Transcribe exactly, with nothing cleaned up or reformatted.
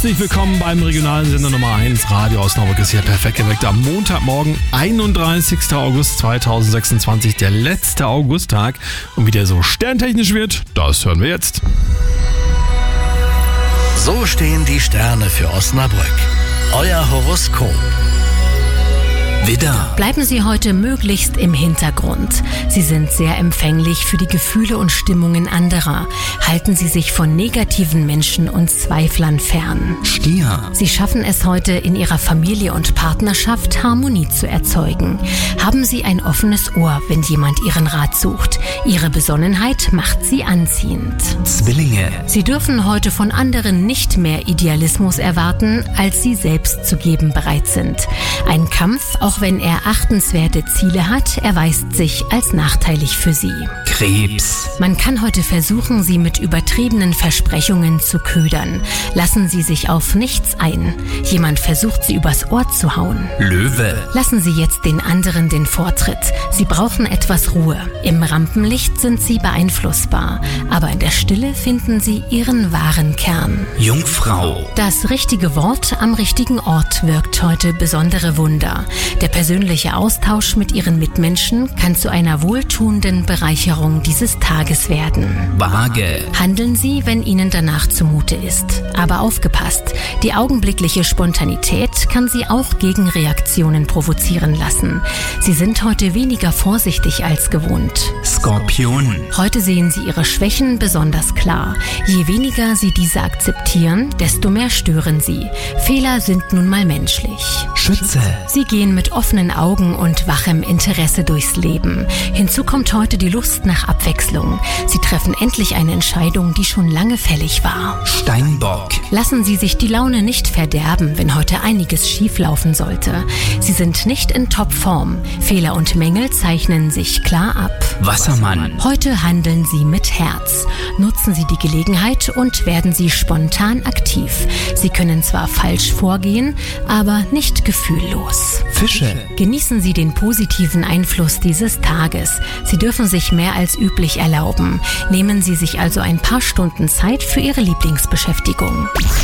Herzlich willkommen beim regionalen Sender Nummer eins. Radio Osnabrück ist hier perfekt geweckt am Montagmorgen, einunddreißigster August zweitausendsechsundzwanzig, der letzte Augusttag. Und wie der so sterntechnisch wird, das hören wir jetzt. So stehen die Sterne für Osnabrück. Euer Horoskop. Widder. Bleiben Sie heute möglichst im Hintergrund. Sie sind sehr empfänglich für die Gefühle und Stimmungen anderer. Halten Sie sich von negativen Menschen und Zweiflern fern. Stier. Sie schaffen es heute, in Ihrer Familie und Partnerschaft Harmonie zu erzeugen. Haben Sie ein offenes Ohr, wenn jemand Ihren Rat sucht. Ihre Besonnenheit macht Sie anziehend. Zwillinge. Sie dürfen heute von anderen nicht mehr Idealismus erwarten, als Sie selbst zu geben bereit sind. Ein Kampf, auch wenn er achtenswerte Ziele hat, erweist sich als nachteilig für Sie. Krebs. Man kann heute versuchen, Sie mit übertriebenen Versprechungen zu ködern. Lassen Sie sich auf nichts ein. Jemand versucht, Sie übers Ohr zu hauen. Löwe. Lassen Sie jetzt den anderen den Vortritt. Sie brauchen etwas Ruhe. Im Rampenlicht sind Sie beeinflussbar, aber in der Stille finden Sie Ihren wahren Kern. Jungfrau. Das richtige Wort am richtigen Ort wirkt heute besondere Wunder. Der persönliche Austausch mit Ihren Mitmenschen kann zu einer wohltuenden Bereicherung dieses Tages werden. Waage. Handeln Sie, wenn Ihnen danach zumute ist. Aber aufgepasst, die augenblickliche Spontanität kann Sie auch Gegenreaktionen provozieren lassen. Sie sind heute weniger vorsichtig als gewohnt. Skorpion. Heute sehen Sie Ihre Schwächen besonders klar. Je weniger Sie diese akzeptieren, desto mehr stören Sie. Fehler sind nun mal menschlich. Schütze. Sie gehen mit offenen Augen und wachem Interesse durchs Leben. Hinzu kommt heute die Lust nach Abwechslung. Sie treffen endlich eine Entscheidung, die schon lange fällig war. Steinbock. Lassen Sie sich die Laune nicht verderben, wenn heute einiges schieflaufen sollte. Sie sind nicht in Topform. Fehler und Mängel zeichnen sich klar ab. Wassermann. Heute handeln Sie mit Herz. Nutzen Sie die Gelegenheit und werden Sie spontan aktiv. Sie können zwar falsch vorgehen, aber nicht gefühllos. Fische. Genießen Sie den positiven Einfluss dieses Tages. Sie dürfen sich mehr als üblich erlauben. Nehmen Sie sich also ein paar Stunden Zeit für Ihre Lieblingsbeschäftigung.